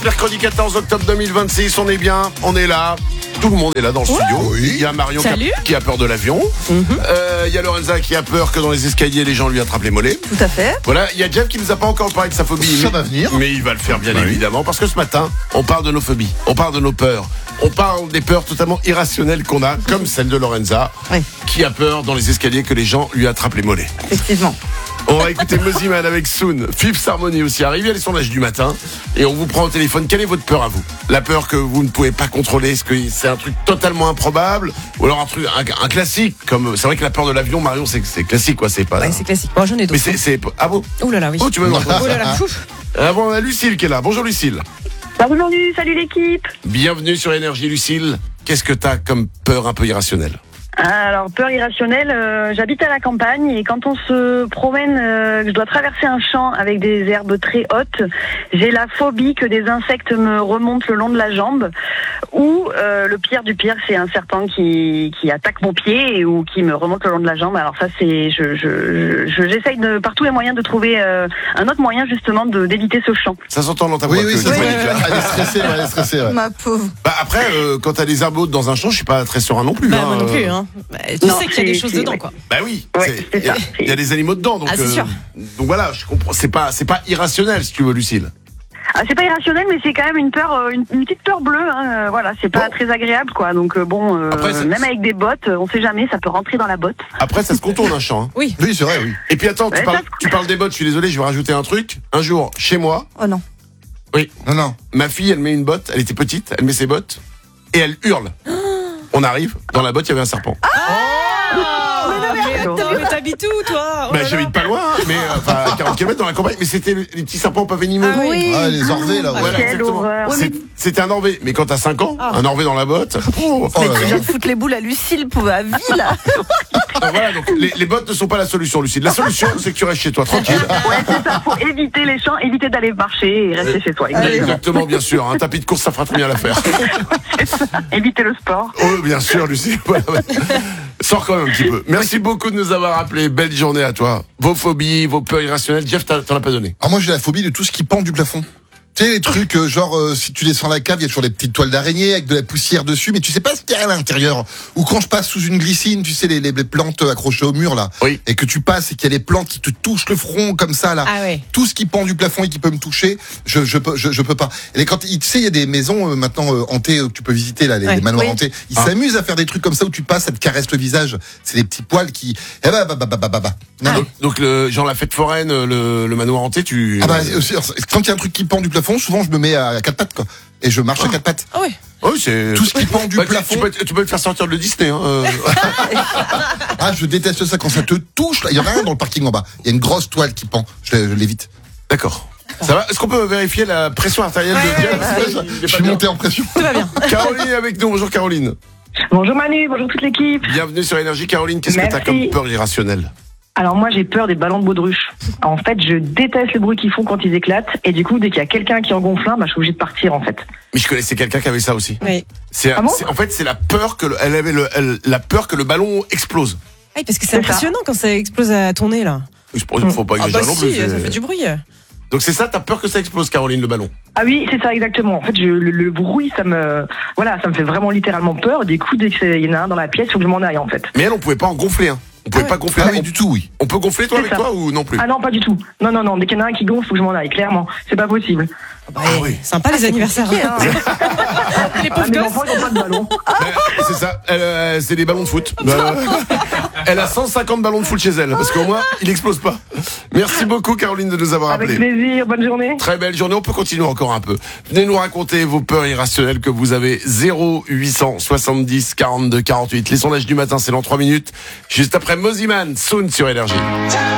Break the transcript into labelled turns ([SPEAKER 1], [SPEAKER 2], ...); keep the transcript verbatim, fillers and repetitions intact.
[SPEAKER 1] mercredi quatorze octobre deux mille vingt-six, on est bien, on est là. Tout le monde est là dans le studio. Oui. Il y a Marion qui a, qui a peur de l'avion. Mm-hmm. Euh, il y a Lorenza qui a peur que dans les escaliers, les gens lui attrapent les mollets.
[SPEAKER 2] Tout à fait.
[SPEAKER 1] Voilà, il y a Jeff qui nous a pas encore parlé de sa phobie.
[SPEAKER 3] Ça
[SPEAKER 1] mais,
[SPEAKER 3] va venir.
[SPEAKER 1] Mais il va le faire bien
[SPEAKER 3] oui.
[SPEAKER 1] évidemment. Parce que ce matin, on parle de nos phobies. On parle de nos peurs. On parle des peurs totalement irrationnelles qu'on a, comme celle de Lorenza, oui. qui a peur dans les escaliers que les gens lui attrapent les mollets.
[SPEAKER 2] Effectivement.
[SPEAKER 1] On va écouter Moziman avec Soon. Fifth Harmony aussi arrive. Il y a les sondages du matin. Et on vous prend au téléphone. Quelle est votre peur à vous? La peur que vous ne pouvez pas contrôler. Est-ce que c'est un truc totalement improbable? Ou alors un truc, un, un classique comme, c'est vrai que la peur de l'avion, Marion, c'est, c'est classique, quoi. C'est pas.
[SPEAKER 2] Ouais, c'est classique. Bon, j'en ai d'autres.
[SPEAKER 1] Mais c'est, c'est, ah bon?
[SPEAKER 2] Oh là là, oui.
[SPEAKER 1] Oh, tu veux m'en
[SPEAKER 2] Oh là là, pouf.
[SPEAKER 1] Ah bon, on a Lucille qui est là. Bonjour, Lucille.
[SPEAKER 4] Bienvenue, salut l'équipe.
[SPEAKER 1] Bienvenue sur Énergie, Lucille. Qu'est-ce que t'as comme peur un peu irrationnelle?
[SPEAKER 4] Alors, peur irrationnelle, euh, j'habite à la campagne et quand on se promène, euh, je dois traverser un champ avec des herbes très hautes, j'ai la phobie que des insectes me remontent le long de la jambe ou euh, le pire du pire, c'est un serpent qui, qui attaque mon pied ou qui me remonte le long de la jambe. Alors ça, c'est, je, je, je, j'essaye de, par tous les moyens de trouver euh, un autre moyen justement de, d'éviter ce champ.
[SPEAKER 1] Ça s'entend dans ta voix.
[SPEAKER 3] Oui, oui,
[SPEAKER 1] que,
[SPEAKER 3] c'est
[SPEAKER 1] oui,
[SPEAKER 3] oui, elle est stressée, elle est stressée. Ouais.
[SPEAKER 2] Ma pauvre.
[SPEAKER 1] Bah après, euh, quand t'as des herbes hautes dans un champ, je suis pas très serein non plus.
[SPEAKER 2] Bah,
[SPEAKER 1] hein,
[SPEAKER 2] moi non plus, hein. Bah, tu
[SPEAKER 4] non,
[SPEAKER 2] sais qu'il y a des choses dedans,
[SPEAKER 4] ouais.
[SPEAKER 2] quoi.
[SPEAKER 1] Bah oui,
[SPEAKER 4] ouais,
[SPEAKER 1] il y, y a des animaux dedans, donc.
[SPEAKER 2] Ah, c'est
[SPEAKER 1] euh,
[SPEAKER 2] sûr.
[SPEAKER 1] Donc voilà, je comprends. C'est pas, c'est pas irrationnel, si tu veux, Lucille.
[SPEAKER 4] Ah, c'est pas irrationnel, mais c'est quand même une peur, euh, une, une petite peur bleue. Hein, euh, voilà, c'est pas
[SPEAKER 1] bon.
[SPEAKER 4] très agréable, quoi. Donc euh, bon, euh,
[SPEAKER 1] Après,
[SPEAKER 4] même avec des bottes, on sait jamais, ça peut rentrer dans la botte.
[SPEAKER 1] Après, ça se contourne un champ. Hein.
[SPEAKER 2] Oui.
[SPEAKER 3] Oui, c'est vrai, oui.
[SPEAKER 1] Et puis attends, tu,
[SPEAKER 4] Ouais,
[SPEAKER 1] parles,
[SPEAKER 4] ça se-
[SPEAKER 1] tu parles des bottes. Je suis désolé, je vais rajouter un truc. Un jour, chez moi,
[SPEAKER 2] Oh non.
[SPEAKER 1] oui,
[SPEAKER 3] Non, non.
[SPEAKER 1] ma fille, elle met une botte. Elle était petite, elle met ses bottes et elle hurle. On arrive, dans la botte, il y avait un serpent.
[SPEAKER 2] Mais t'habites où, toi?
[SPEAKER 1] Bah, j'habite pas loin, hein, mais euh, enfin, à quarante kilomètres dans la campagne. Mais c'était le- les petits serpents pas venimeux.
[SPEAKER 2] Ah oui.
[SPEAKER 3] Ah, les orvées, là, ouais.
[SPEAKER 1] Voilà,
[SPEAKER 4] Quelle
[SPEAKER 1] exactement.
[SPEAKER 4] horreur.
[SPEAKER 1] C'est- C'était un Norvé, mais quand t'as cinq ans,
[SPEAKER 2] Ah.
[SPEAKER 1] un Norvé dans la botte. Oh,
[SPEAKER 3] Oh
[SPEAKER 2] Mais
[SPEAKER 3] là
[SPEAKER 2] tu
[SPEAKER 3] là.
[SPEAKER 2] viens de foutre les boules à Lucille pour la vie, là.
[SPEAKER 1] donc voilà, donc les, les bottes ne sont pas la solution, Lucille. La solution, c'est que tu restes chez toi, tranquille.
[SPEAKER 4] Ouais, c'est ça. Faut éviter les champs, éviter d'aller marcher et rester chez toi. Exactement.
[SPEAKER 1] Exactement, bien sûr. Un tapis de course, ça fera très bien l'affaire.
[SPEAKER 4] Éviter le sport.
[SPEAKER 1] Oh, bien sûr, Lucille. Voilà, ouais. Sors quand même un petit peu. Merci beaucoup de nous avoir appelés. Belle journée à toi. Vos phobies, vos peurs irrationnelles. Jeff, t'en as pas donné.
[SPEAKER 3] Alors moi, j'ai la phobie de tout ce qui pend du plafond. Tu sais, les trucs, euh, genre, euh, si tu descends la cave, il y a toujours des petites toiles d'araignée avec de la poussière dessus, mais tu sais pas ce qu'il y a à l'intérieur. Ou quand je passe sous une glycine, tu sais, les, les, les plantes accrochées au mur, là.
[SPEAKER 1] Oui.
[SPEAKER 3] Et que tu passes et qu'il y a les plantes qui te touchent le front, comme ça, là.
[SPEAKER 2] Ah ouais.
[SPEAKER 3] Tout ce qui pend du plafond et qui peut me toucher, je, je peux, je, je peux pas. Et quand, tu sais, il y a des maisons, euh, maintenant, euh, hantées, euh, que tu peux visiter, là, les,
[SPEAKER 2] Ouais.
[SPEAKER 3] les manoirs
[SPEAKER 2] Oui.
[SPEAKER 3] hantés. Ils
[SPEAKER 1] Ah.
[SPEAKER 3] s'amusent à faire des trucs comme ça où tu passes, ça te caresse le visage. C'est des petits poils qui, eh bah, bah, bah, bah, bah, bah, bah. Non, non.
[SPEAKER 1] Donc, donc le, genre la fête foraine, le, le manoir hanté, tu...
[SPEAKER 3] Ah bah, aussi, quand il y a un truc qui pend du plafond, souvent je me mets à quatre pattes, quoi. Et je marche à quatre pattes.
[SPEAKER 2] Ah ouais.
[SPEAKER 1] Oui, c'est...
[SPEAKER 3] Tout ce qui pend du
[SPEAKER 1] Bah, tu-
[SPEAKER 3] plafond.
[SPEAKER 1] Tu peux, tu peux te faire sortir de Disney. Hein. euh.
[SPEAKER 3] Ah, je déteste ça quand ça te touche. Là, il y en a un dans le parking en bas. Il y a une grosse toile qui pend. Je, l'ai- je l'évite.
[SPEAKER 1] D'accord. Ça va? Est-ce qu'on peut vérifier la pression artérielle de Jeff?
[SPEAKER 2] bah,
[SPEAKER 1] Il est
[SPEAKER 3] Je
[SPEAKER 1] pas
[SPEAKER 3] suis
[SPEAKER 1] bien.
[SPEAKER 3] monté en pression.
[SPEAKER 2] Tout va bien.
[SPEAKER 1] Caroline est avec nous. Bonjour Caroline.
[SPEAKER 4] Bonjour Manu, bonjour toute l'équipe.
[SPEAKER 1] Bienvenue sur Énergie. Caroline, qu'est-ce que
[SPEAKER 4] Merci.
[SPEAKER 1] t'as comme peur irrationnelle?
[SPEAKER 4] Alors moi j'ai peur des ballons de baudruche. En fait je déteste le bruit qu'ils font quand ils éclatent et du coup dès qu'il y a quelqu'un qui en gonfle un, bah, je suis obligée de partir en fait.
[SPEAKER 1] Mais je connaissais quelqu'un qui avait ça aussi.
[SPEAKER 2] Oui.
[SPEAKER 1] C'est,
[SPEAKER 4] Ah bon
[SPEAKER 1] c'est- en fait, c'est la peur que le, elle avait le, elle- la peur que le ballon explose.
[SPEAKER 2] Ah, parce que c'est
[SPEAKER 4] C'est
[SPEAKER 2] impressionnant quand ça explose à ton nez, là.
[SPEAKER 1] Je pense qu'il faut pas
[SPEAKER 2] Ah bah
[SPEAKER 1] exagérer non plus.
[SPEAKER 2] si,
[SPEAKER 1] c'est-
[SPEAKER 2] ça fait du bruit.
[SPEAKER 1] Donc c'est ça, t'as peur que ça explose, Caroline, le ballon?
[SPEAKER 4] Ah oui c'est ça exactement. En fait je, le, le bruit ça me voilà ça me fait vraiment littéralement peur. Du coup dès qu'il y en a un dans la pièce, faut que je m'en aille en fait.
[SPEAKER 1] Mais elle, on pouvait pas en gonfler. Hein. On pouvait
[SPEAKER 2] Ah
[SPEAKER 1] pas
[SPEAKER 2] ouais.
[SPEAKER 1] gonfler.
[SPEAKER 3] Ah oui,
[SPEAKER 1] on,
[SPEAKER 3] du tout, oui.
[SPEAKER 1] on peut gonfler toi
[SPEAKER 4] C'est
[SPEAKER 1] avec
[SPEAKER 4] ça.
[SPEAKER 1] toi ou non plus?
[SPEAKER 4] Ah non pas du tout. Non non non dès qu'il y en a un qui gonfle, faut que je m'en aille clairement. C'est pas possible.
[SPEAKER 2] Bah,
[SPEAKER 1] Ah oui.
[SPEAKER 2] Sympa les anniversaires.
[SPEAKER 4] compliqué, hein.
[SPEAKER 2] Les
[SPEAKER 4] Ah,
[SPEAKER 2] pauvres
[SPEAKER 4] mes
[SPEAKER 2] gosses.
[SPEAKER 4] enfants ils ont pas de ballon.
[SPEAKER 1] Ben, c'est ça. Elle, euh, c'est des ballons de foot. Euh, elle a cent cinquante ballons de foot chez elle parce qu'au moins il explose pas. Merci beaucoup Caroline de nous avoir
[SPEAKER 4] Avec
[SPEAKER 1] appelés.
[SPEAKER 4] plaisir, bonne journée.
[SPEAKER 1] Très belle journée, on peut continuer encore un peu. Venez nous raconter vos peurs irrationnelles que vous avez. Zéro huit cent soixante-dix quarante-deux quarante-huit. Les sondages du matin, c'est dans trois minutes. Juste après Moziman, Soon sur Énergie.